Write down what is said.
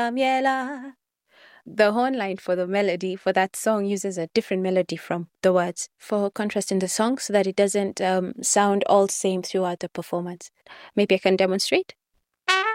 Miela. The horn line for the melody for that song uses a different melody from the words for contrast in the song so that it doesn't sound all same throughout the performance. Maybe I can demonstrate.